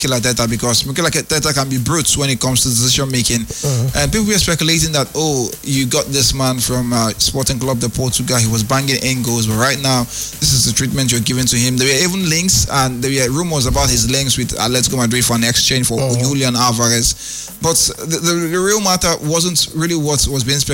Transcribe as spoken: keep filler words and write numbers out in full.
Mikel Arteta, because Mikel Arteta can be brute when it comes to decision making. Uh-huh. And people were speculating that, oh, you got this man from uh, Sporting Club de Portugal, he was banging in goals, but right now, this is the treatment you're giving to him. There were even links, and there were rumors about his links with Atletico Madrid for an exchange for uh-huh. Julian Alvarez. But the, the, the real matter wasn't really what was being speculated.